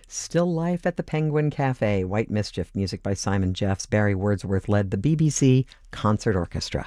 Still Life at the Penguin Cafe, White Mischief, music by Simon Jeffs. Barry Wordsworth led the BBC Concert Orchestra.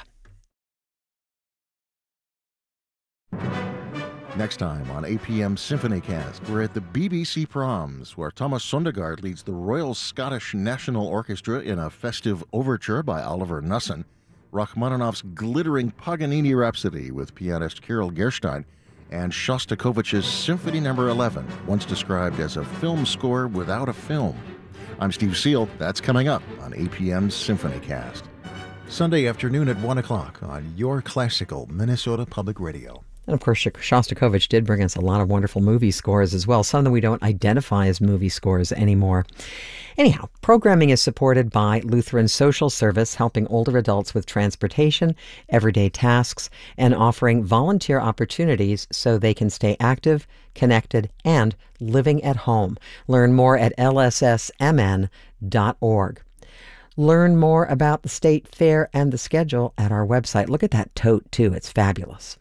Next time on APM Symphonycast, we're at the BBC Proms, where Thomas Sondergaard leads the Royal Scottish National Orchestra in a festive overture by Oliver Nussin, Rachmaninoff's glittering Paganini Rhapsody with pianist Kirill Gerstein, and Shostakovich's Symphony No. 11, once described as a film score without a film. I'm Steve Seal. That's coming up on APM Symphonycast. Sunday afternoon at 1 o'clock on your classical Minnesota Public Radio. And of course, Shostakovich did bring us a lot of wonderful movie scores as well, some that we don't identify as movie scores anymore. Anyhow, programming is supported by Lutheran Social Service, helping older adults with transportation, everyday tasks, and offering volunteer opportunities so they can stay active, connected, and living at home. Learn more at lssmn.org. Learn more about the state fair and the schedule at our website. Look at that tote, too. It's fabulous.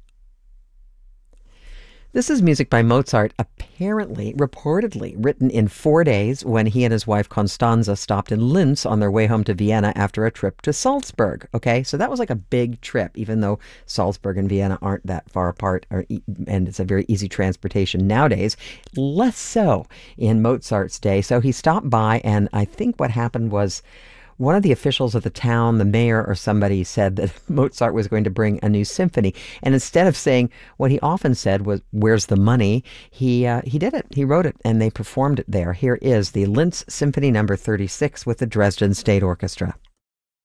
This is music by Mozart, reportedly written in 4 days when he and his wife Constanze stopped in Linz on their way home to Vienna after a trip to Salzburg. Okay, so that was like a big trip, even though Salzburg and Vienna aren't that far apart, and it's a very easy transportation nowadays. Less so in Mozart's day. So he stopped by, and I think what happened was one of the officials of the town, the mayor or somebody, said that Mozart was going to bring a new symphony. And instead of saying what he often said was, "Where's the money?" he did it. He wrote it, and they performed it there. Here is the Linz Symphony No. 36 with the Dresden State Orchestra.